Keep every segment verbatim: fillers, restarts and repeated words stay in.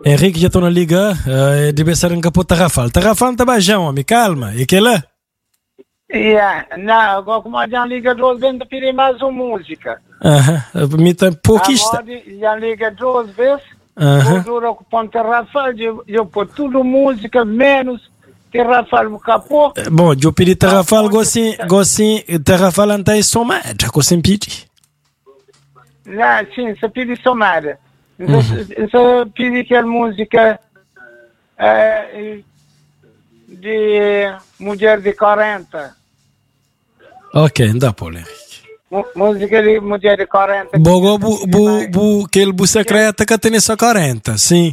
Henrique já estou na liga, uh, deve ser um capô Tarrafal. Tarrafal está baixão, homem, calma. E que lá? Yeah, não, agora como a gente liga duas vezes, pedir mais uma música. Aham, uh-huh. Me tá pouquista. Já liga duas vezes, Aham. eu com o Tarrafal, eu pôr tudo música, menos Tarrafal no capô. Bom, eu pedi Tarrafal, gostem, gostem, Tarrafal não está somado, gostem pedir. Não, sim, você pede somada. Você pede aquela música é, de mulher de quarenta. Ok, não dá por Henrique. Música de mulher de quarenta. Bogo, bu, bu, bu, aquele bu secreta que tem só quarenta, sim.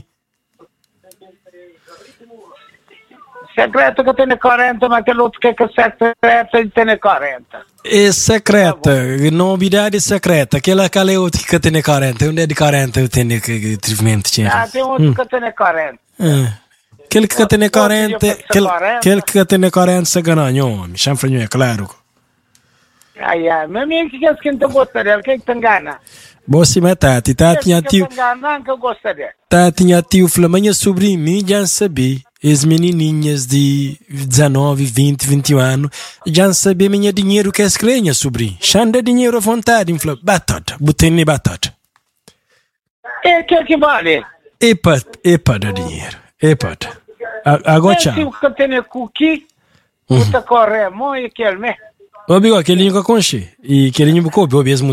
Secreta que tem quarenta, mas aquele outro que é secreta e tem quarenta. É secreta, novidade secreta. Aquela que é outra que tem quarenta. Onde é de quarenta eu tenho que trivimento tinha. Ah, tem outro hum. que tem quarenta. Ah. Aquele que tem quarenta, aquele que tem quarenta se ganha, homem. Chanfranho é claro. Ai, ai, mas mim que é que não gosta dele, quem que te engana? Você mas Tati, Tati tinha tio. Não, que eu gosto dele. Tati tinha tio, Flamanha sobrinho, mim já sabia. As menininhas de dezenove, vinte, vinte e um anos já sabem minha dinheiro que é esclenha, sobrinho. Xanda dinheiro à vontade, infla. Batata, botei nem batata. É que que vale? Epa, epa da dinheiro. Epa. Agora tchau. Se o que tem cookie, o que corre, muito aquele, né? Obigo, aquele que conche. E aquele que coube, mesmo.